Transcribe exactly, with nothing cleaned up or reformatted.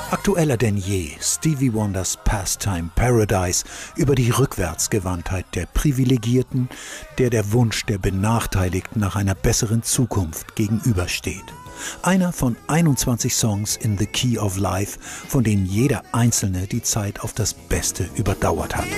Aktueller denn je, Stevie Wonders Pastime Paradise über die Rückwärtsgewandtheit der Privilegierten, der der Wunsch der Benachteiligten nach einer besseren Zukunft gegenübersteht. Einer von einundzwanzig Songs in The Key of Life, von denen jeder einzelne die Zeit auf das Beste überdauert hat.